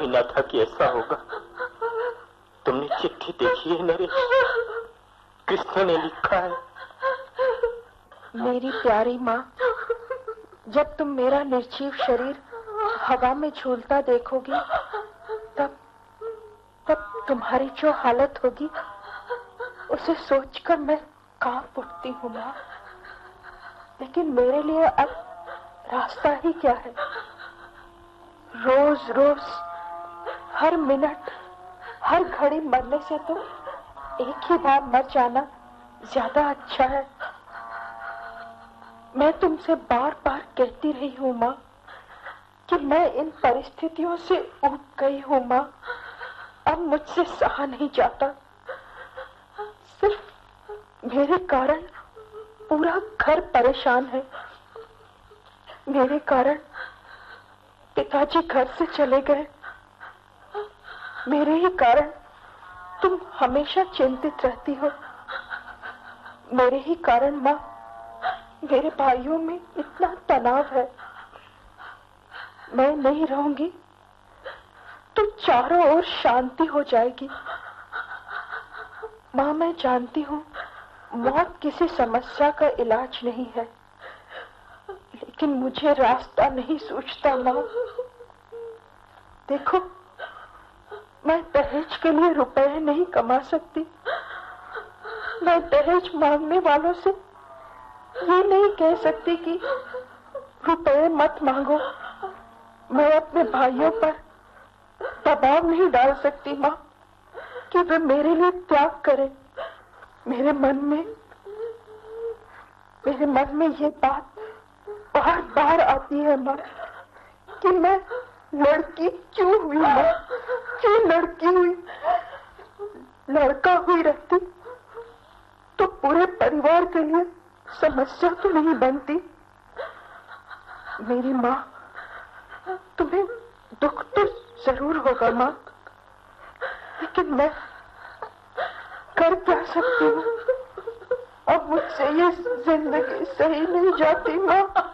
ही ना था कि ऐसा होगा। तुमने चिट्ठी देखी है नरेश? कृष्ण ने लिखा है, मेरी प्यारी माँ, जब तुम मेरा निर्जीव शरीर हवा में झूलता देखोगी तब तुम्हारी जो हालत होगी उसे सोचकर मैं कांप उठती हूँ माँ। लेकिन मेरे लिए अब रास्ता ही क्या है? रोज रोज हर मिनट हर घड़ी मरने से तो एक ही बार मर जाना ज्यादा अच्छा है। मैं तुमसे बार बार कहती रही हूँ माँ कि मैं इन परिस्थितियों से ऊब गई हूँ माँ। अब मुझसे सहा नहीं जाता। सिर्फ मेरे कारण पूरा घर परेशान है। मेरे कारण पिताजी घर से चले गए। मेरे ही कारण तुम हमेशा चिंतित रहती हो। मेरे ही कारण माँ मेरे भाइयों में इतना तनाव है। मैं नहीं रहूंगी तो चारों ओर शांति हो जाएगी। माँ मैं जानती हूँ मौत किसी समस्या का इलाज नहीं है, लेकिन मुझे रास्ता नहीं सूझता माँ। देखो, मैं दहेज के लिए रुपए नहीं कमा सकती। मैं दहेज मांगने वालों से ये नहीं कह सकती कि रुपए मत मांगो। मैं अपने भाइयों पर दबाव नहीं डाल सकती माँ कि वे मेरे लिए त्याग करें। मेरे मन में ये बात बार बार आती है माँ कि मैं लड़की क्यों हुई माँ, क्यों लड़की हुई। लड़का हुई रहती तो पूरे परिवार के लिए समस्या तो नहीं बनती। मेरी माँ, तुम्हें दुख तो जरूर होगा माँ, लेकिन मैं कर क्या सकती हूँ। अब मुझसे ये जिंदगी सही नहीं जाती माँ।